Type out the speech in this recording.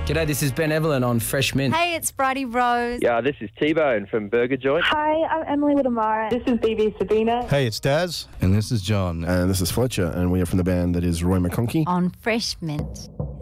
G'day, this is Ben Evelyn on Fresh Mint. Hey, it's Bridie Rose. Yeah, this is T-Bone from Burger Joint. Hi, I'm Emily Whittemara. This is BB Sabina. Hey, it's Daz. And this is John. And this is Fletcher, and we are from the band that is Roy McConkey. On Fresh Mint.